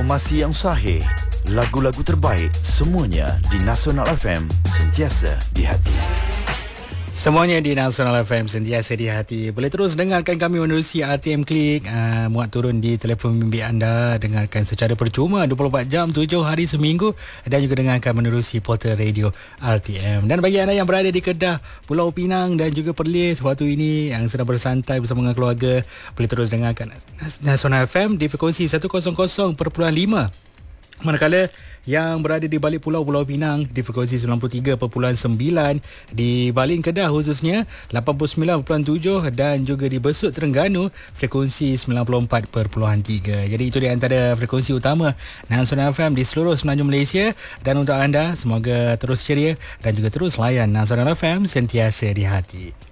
Informasi yang sahih, lagu-lagu terbaik, semuanya di Nasional FM, sentiasa di hati. Semuanya di Nasional FM, sentiasa di hati. Boleh terus dengarkan kami menerusi RTM Klik, muat turun di telefon bimbit anda. Dengarkan secara percuma 24 jam 7 hari seminggu, dan juga dengarkan menerusi portal radio RTM. Dan bagi anda yang berada di Kedah, Pulau Pinang dan juga Perlis waktu ini yang sedang bersantai bersama dengan keluarga, boleh terus dengarkan Nasional FM di frekuensi 100.5. Manakala yang berada di balik Pulau Pinang di frekuensi 93.9, di Balin Kedah khususnya 89.7, dan juga di Besut Terengganu frekuensi 94.3. Jadi itu di antara frekuensi utama Nasional FM di seluruh semenanjung Malaysia. Dan untuk anda, semoga terus ceria dan juga terus layan Nasional FM, sentiasa di hati.